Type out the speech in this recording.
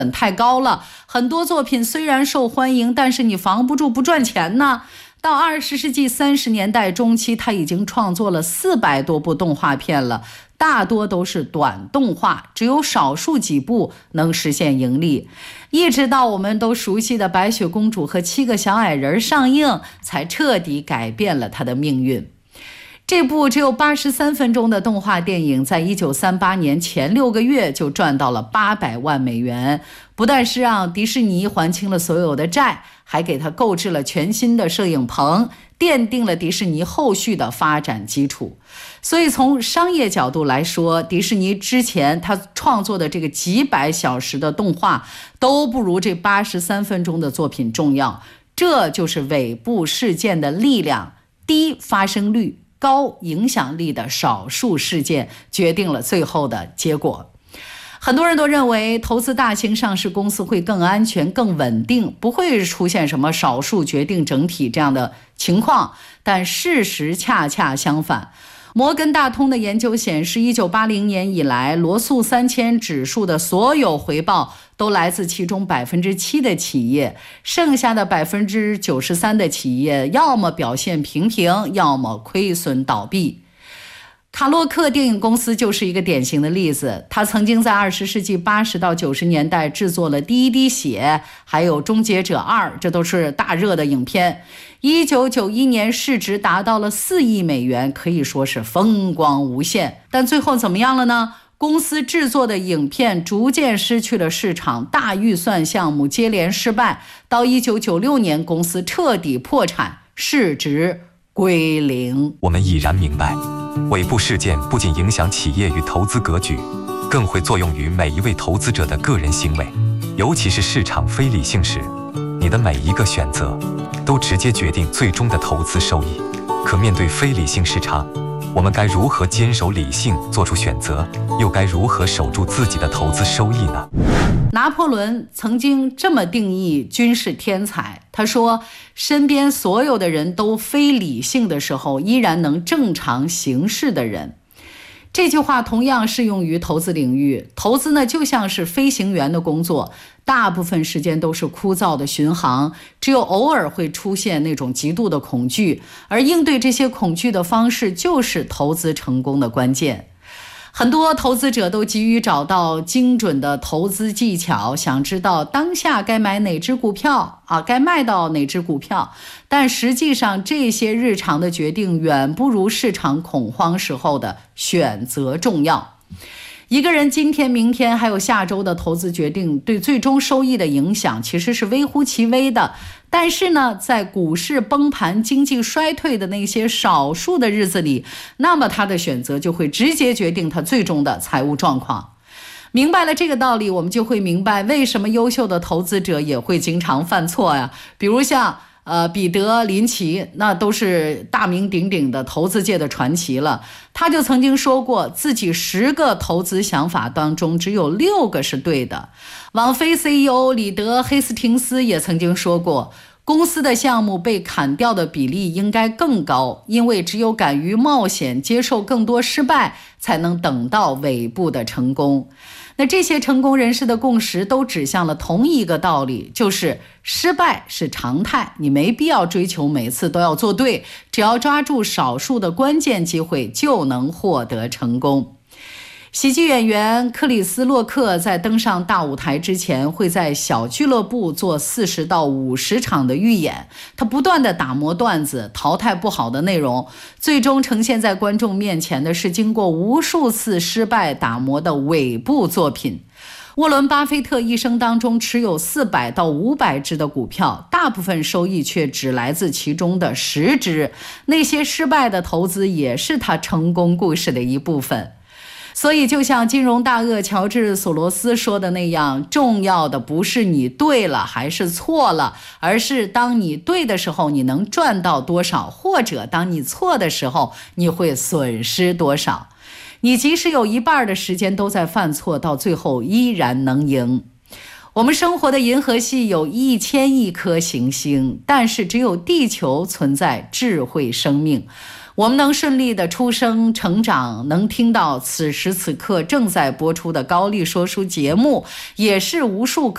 太高了，很多作品虽然受欢迎，但是你防不住不赚钱呢。到20世纪30年代中期，他已经创作了400多部动画片了，大多都是短动画，只有少数几部能实现盈利。一直到我们都熟悉的《白雪公主和7个小矮人》上映，才彻底改变了他的命运。这部只有83分钟的动画电影，在1938年前6个月就赚到了800万美元，不但是让迪士尼还清了所有的债，还给他购置了全新的摄影棚，奠定了迪士尼后续的发展基础。所以从商业角度来说，迪士尼之前他创作的这个几百小时的动画都不如这83分钟的作品重要。这就是尾部事件的力量，低发生率、高影响力的少数事件决定了最后的结果。很多人都认为投资大型上市公司会更安全、更稳定，不会出现什么少数决定整体这样的情况，但事实恰恰相反。摩根大通的研究显示，1980年以来，罗素3000指数的所有回报都来自其中7%的企业，剩下的93%的企业要么表现平平，要么亏损倒闭。卡洛克电影公司就是一个典型的例子，他曾经在20世纪80到90年代制作了《第一滴血》还有《终结者2》，这都是大热的影片。1991年市值达到了4亿美元，可以说是风光无限。但最后怎么样了呢？公司制作的影片逐渐失去了市场，大预算项目接连失败，到1996年公司彻底破产，市值归零。 我们已然明白，尾部事件不仅影响企业与投资格局，更会作用于每一位投资者的个人行为，尤其是市场非理性时，你的每一个选择都直接决定最终的投资收益。可面对非理性市场，我们该如何坚守理性做出选择，又该如何守住自己的投资收益呢？ 拿破仑曾经这么定义军事天才，他说，身边所有的人都非理性的时候，依然能正常行事的人。这句话同样适用于投资领域。投资呢，就像是飞行员的工作，大部分时间都是枯燥的巡航，只有偶尔会出现那种极度的恐惧，而应对这些恐惧的方式就是投资成功的关键。很多投资者都急于找到精准的投资技巧，想知道当下该买哪只股票该卖到哪只股票，但实际上这些日常的决定远不如市场恐慌时候的选择重要。一个人今天、明天还有下周的投资决定对最终收益的影响其实是微乎其微的，但是呢，在股市崩盘、经济衰退的那些少数的日子里，那么他的选择就会直接决定他最终的财务状况。明白了这个道理，我们就会明白为什么优秀的投资者也会经常犯错呀。比如像彼得·林奇，那都是大名鼎鼎的投资界的传奇了。他就曾经说过，自己10个投资想法当中只有6个是对的。网飞 CEO 里德·黑斯廷斯也曾经说过，公司的项目被砍掉的比例应该更高，因为只有敢于冒险，接受更多失败，才能等到尾部的成功。那这些成功人士的共识都指向了同一个道理，就是失败是常态，你没必要追求每次都要做对，只要抓住少数的关键机会就能获得成功。喜剧演员克里斯·洛克在登上大舞台之前，会在小俱乐部做40到50场的预演，他不断地打磨段子，淘汰不好的内容，最终呈现在观众面前的是经过无数次失败打磨的尾部作品。沃伦·巴菲特一生当中持有400到500只的股票，大部分收益却只来自其中的10只，那些失败的投资也是他成功故事的一部分。所以就像金融大鳄乔治·索罗斯说的那样，重要的不是你对了还是错了，而是当你对的时候你能赚到多少，或者当你错的时候你会损失多少。你即使有一半的时间都在犯错，到最后依然能赢。我们生活的银河系有1000亿颗行星，但是只有地球存在智慧生命。我们能顺利的出生成长，能听到此时此刻正在播出的高丽说书节目，也是无数